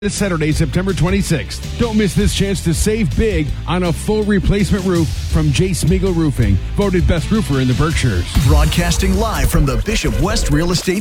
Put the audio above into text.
This Saturday, September 26th. Don't miss this chance to save big on a full replacement roof from J. Smeagol Roofing, voted best roofer in the Berkshires. Broadcasting live from the Bishop West Real Estate